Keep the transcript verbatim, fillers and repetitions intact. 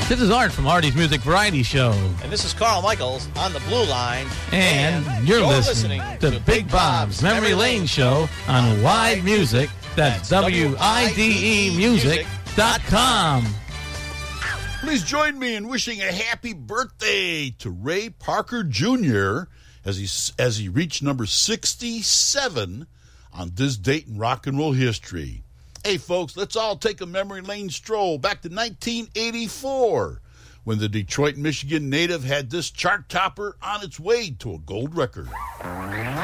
This is Art from Artie's Music Variety Show. And this is Carl Michaels on the Blue Line. And, and you're, you're listening, listening to Big Bob's Memory Lane Show on Wide Music. That's W I D E music dot com. Please join me in wishing a happy birthday to Ray Parker Junior as he, as he reached number sixty-seven on this date in rock and roll history. Hey, folks, let's all take a memory lane stroll back to nineteen eighty-four when the Detroit, Michigan native had this chart topper on its way to a gold record.